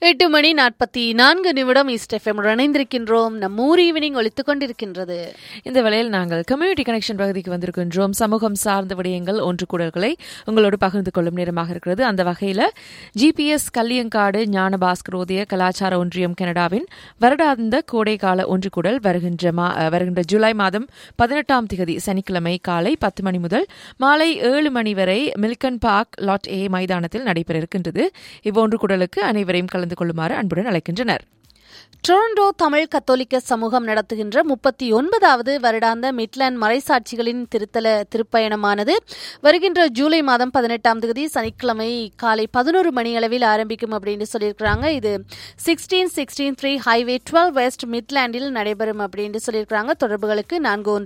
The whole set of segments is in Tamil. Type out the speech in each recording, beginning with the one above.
8:44 ஈஸ்ட் எஃப்எம் இணைந்திருக்கின்றோம். நம்மூர் ஈவினிங் ஒலித்துக் கொண்டிருக்கின்றது. இந்த வேளையில் நாங்கள் கம்யூனிட்டி கனெக்ஷன் பகுதிக்கு வந்திருக்கின்றோம். சமூகம் சார்ந்த விடயங்கள் ஒன்று கூடல்களை உங்களோடு பகிர்ந்து கொள்ளும் நேரமாக இருக்கிறது. அந்த வகையில் ஜிபிஎஸ் கல்லியங்காடு ஞானபாஸ்கரோதய கலாச்சார ஒன்றியம் கனடாவின் வருடாந்த கோடைக்கால ஒன்று கூடல் வருகின்ற ஜூலை மாதம் 18 சனிக்கிழமை காலை 10 மணி முதல் மாலை 7 மணி வரை மில்கன் பார்க் லாட் ஏ மைதானத்தில் நடைபெற இருக்கின்றது. இவ்வொன்று கூடலுக்கு அனைவரையும் கலந்து கொள்ளுமாறு அன்புடன் அழைக்கின்றனர். டொரண்டோ தமிழ் கத்தோலிக்க சமூகம் நடத்துகின்ற 39வது வருடாந்த மிட்லேண்ட் மறைசாட்சிகளின் திருப்பயணமானது வருகின்ற ஜூலை மாதம் 18 சனிக்கிழமை காலை 11 மணி அளவில் ஆரம்பிக்கும் அப்படின்னு சொல்லியிருக்கிறாங்க. இது 16663 ஹைவே 12 வெஸ்ட் மிட்லேண்டில் நடைபெறும் அப்படின்னு சொல்லியிருக்கிறாங்க. தொடர்புகளுக்கு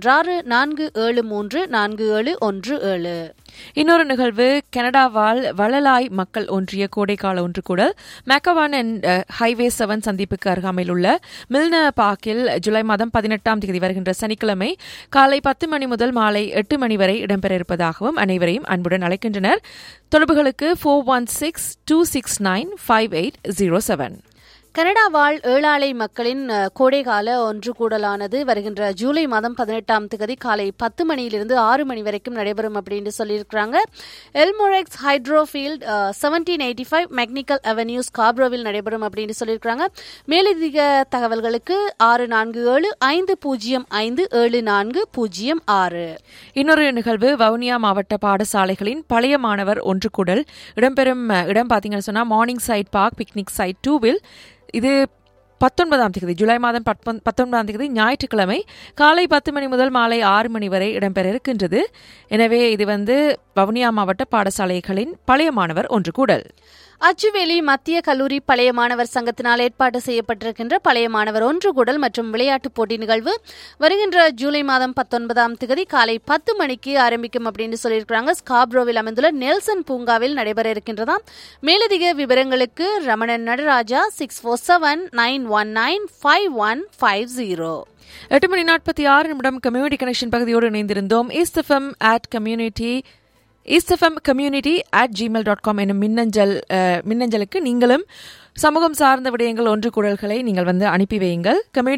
41634717. இன்னொரு நிகழ்வு கனடாவால் வளலாய் மக்கள் ஒன்றிய கோடைக்கால ஒன்று கூடல் மேக்கவான் அண்ட் ஹைவே 7 சந்திப்புக்கு அருகாமையில் உள்ள மில்ன பார்க்கில் ஜூலை மாதம் 18 வருகின்ற சனிக்கிழமை காலை 10 மணி முதல் மாலை 8 மணி வரை இடம்பெற இருப்பதாகவும் அனைவரையும் அன்புடன் அழைக்கின்றனர். தொடர்புகளுக்கு 4162695807. கனடா வாழ் ஏழாலை மக்களின் கோடைகால ஒன்று கூடலானது வருகின்ற ஜூலை மாதம் 18 காலை 10 மணியிலிருந்து 6 மணி வரைக்கும் நடைபெறும் அப்படின்னு சொல்லியிருக்கிறாங்க. எல்மோரெக்ஸ் ஹைட்ரோஃபீல்ட் 1785 மெக்னிக்கல் அவென்யூ ஸ்காப்ரோவில் நடைபெறும் அப்படின்னு சொல்லியிருக்கிறாங்க. மேலதிக தகவல்களுக்கு 6450507406. இன்னொரு நிகழ்வு வவுனியா மாவட்ட பாடசாலைகளின் பழைய மாணவர் ஒன்று கூடல் இடம்பெறும் இடம் பார்த்தீங்கன்னு சொன்னா morning side park picnic side 2வில் இது 19 ஜூலை மாதம் 19 ஞாயிற்றுக்கிழமை காலை 10 மணி முதல் மாலை 6 மணி வரை இடம்பெற இருக்கின்றது. எனவே இது வவுனியா மாவட்ட பாடசாலைகளின் பழைய மாணவர் ஒன்று கூடல். அச்சுவேலி மத்திய கல்லூரி பழைய மாணவர் சங்கத்தினால் ஏற்பாடு செய்யப்பட்டிருக்கின்ற பழைய மாணவர் ஒன்று கூடல் மற்றும் விளையாட்டுப் போட்டி நிகழ்வு வருகின்ற ஜூலை மாதம் 19 காலை 10 மணிக்கு ஆரம்பிக்கும் அப்படின்னு சொல்லியிருக்கிறாங்க. ஸ்காப்ரோவில் அமைந்துள்ள நெல்சன் பூங்காவில் நடைபெற இருக்கின்றதாம். மேலதிக விவரங்களுக்கு Ramanan Nataraja 6479195150. 8:46 community connection பகுதியோடு இணைந்திருந்தோம். eastfm@community@gmail.com எனும் மின்னஞ்சலுக்கு நீங்களும் சமூகம் சார்ந்த விடயங்கள் ஒன்று கூடல்களை நீங்கள் அனுப்பி வையுங்கள்.